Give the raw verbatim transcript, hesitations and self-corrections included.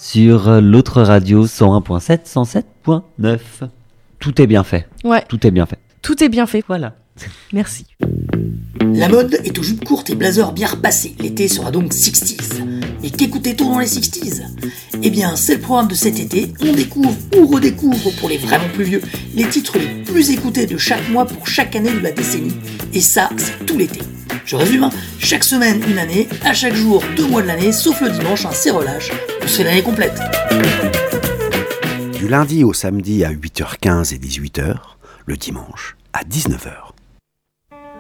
sur l'autre radio cent un point sept, cent sept point neuf. Tout est bien fait. Ouais. Tout est bien fait. Tout est bien fait. Voilà. Merci. La mode est aux jupes courtes et blazers bien repassés. L'été sera donc sixties. Mais qu'écoutait-on dans les sixties ? Eh bien, c'est le programme de cet été. On découvre ou redécouvre, pour les vraiment plus vieux, les titres les plus écoutés de chaque mois pour chaque année de la décennie. Et ça, c'est tout l'été. Je résume, hein. Chaque semaine, une année, à chaque jour, deux mois de l'année, sauf le dimanche, un c'est relâche. On se fait l'année complète. Du lundi au samedi à huit heures quinze et dix-huit heures, le dimanche à dix-neuf heures.